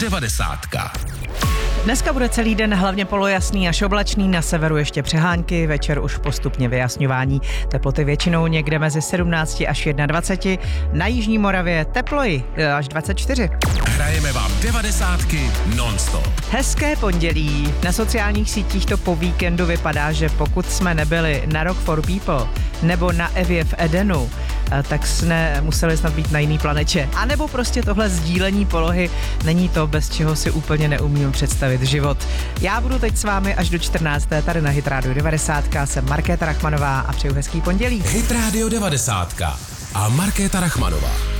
90. Dneska bude celý den hlavně polojasný až oblačný, na severu ještě přehánky, večer už postupně vyjasňování. Teploty většinou někde mezi 17 až 21, na jižní Moravě teploji až 24. Hrajeme vám 90 non-stop. Hezké pondělí. Na sociálních sítích to po víkendu vypadá, že pokud jsme nebyli na Rock for People nebo na Evě v Edenu, tak jsme museli snad být na jiný planetě. A nebo prostě tohle sdílení polohy není to, bez čeho si úplně neumím představit život. Já budu teď s vámi až do 14. tady na Hit Radio 90. Jsem Markéta Rachmanová a přeju hezký pondělí. Hit Radio 90 a Markéta Rachmanová.